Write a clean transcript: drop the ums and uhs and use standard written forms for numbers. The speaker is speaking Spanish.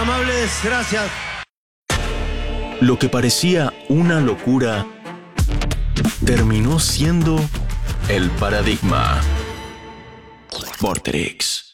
amables, gracias. Lo que parecía una locura terminó siendo el paradigma. Vorterix.